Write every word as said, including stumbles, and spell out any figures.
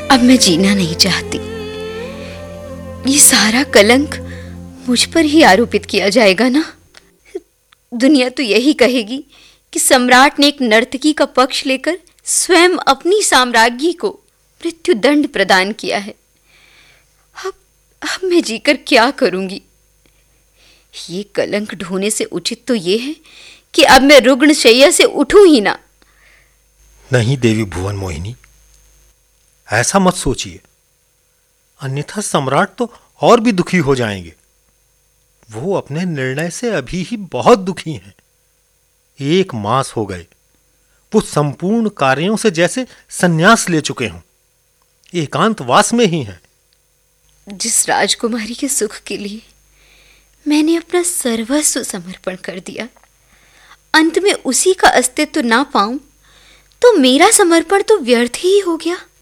अब मैं जीना नहीं चाहती। ये सारा कलंक मुझ पर ही आरोपित किया जाएगा ना। दुनिया तो यही कहेगी कि सम्राट ने एक नर्तकी का पक्ष लेकर स्वयं अपनी साम्राज्ञी को मृत्यु दंड प्रदान किया है। अब अब मैं जीकर क्या करूंगी? ये कलंक ढोने से उचित तो ये है कि अब मैं रुग्ण शैया से उठूं ही ना। नहीं देवी भुवन मोहिनी, ऐसा मत सोचिए, अन्यथा सम्राट तो और भी दुखी हो जाएंगे। वो अपने निर्णय से अभी ही बहुत दुखी हैं। एक मास हो गए वो संपूर्ण कार्यों से जैसे संन्यास ले चुके हों, एकांतवास में ही हैं। जिस राजकुमारी के सुख के लिए मैंने अपना सर्वस्व समर्पण कर दिया, अंत में उसी का अस्तित्व ना पाऊं तो मेरा समर्पण तो व्यर्थ ही हो गया।